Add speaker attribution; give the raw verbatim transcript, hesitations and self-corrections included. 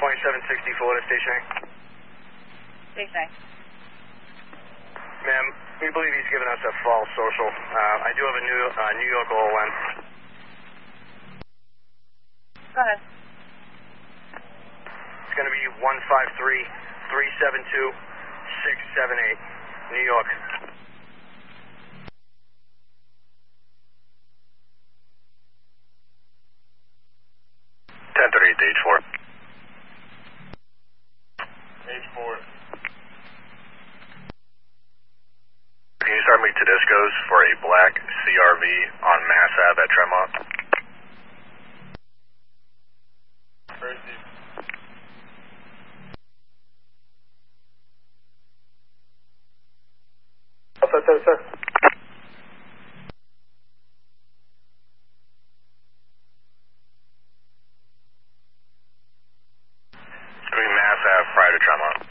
Speaker 1: twenty-seven sixty Florida stationary.
Speaker 2: Stationary.
Speaker 1: Ma'am, we believe he's given us a false social. Uh, I do have a New, uh, New York O L N.
Speaker 2: Go ahead.
Speaker 1: It's going to be one five three, three seven two, six seven eight, New York. ten thirty-eight to H four. H four. Can you start me Tedesco's for a black C R V on Mass Ave at Tremont? First. Sir, sir, sir. Between Mass Ave prior to Tremont.